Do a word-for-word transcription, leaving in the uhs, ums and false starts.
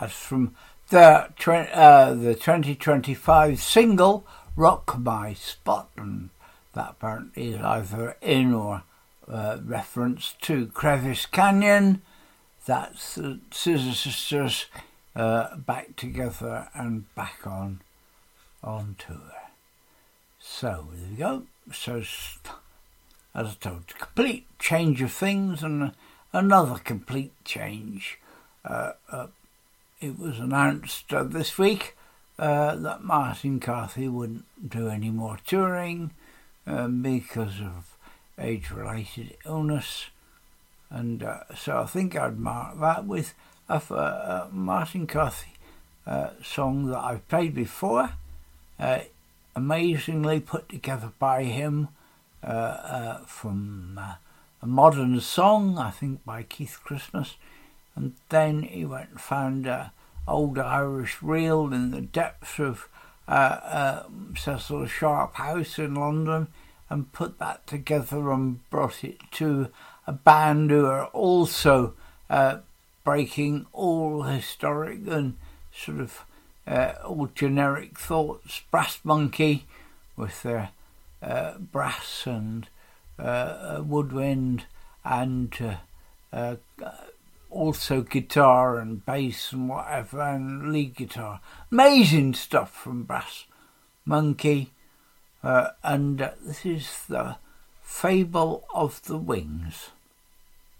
That's from the uh, the twenty twenty-five single Rock My Spot, and that apparently is either in or uh, reference to Crevice Canyon. That's the Scissor Sisters uh, back together and back on on tour. So there we go. So as I told you, complete change of things and another complete change. Uh, uh, it was announced uh, this week uh, that Martin Carthy wouldn't do any more touring um, because of age-related illness. And uh, so I think I'd mark that with a, a Martin Carthy uh, song that I've played before, uh, amazingly put together by him uh, uh, from uh, a modern song, I think by Keith Christmas. And then he went and found an old Irish reel in the depths of uh, uh, Cecil Sharp House in London and put that together and brought it to a band who are also uh, breaking all historic and sort of uh, all generic thoughts. Brass Monkey with their uh, brass and uh, woodwind and uh, uh, also guitar and bass and whatever and lead guitar. Amazing stuff from Brass Monkey. Uh, and uh, this is the Fable of the Wings.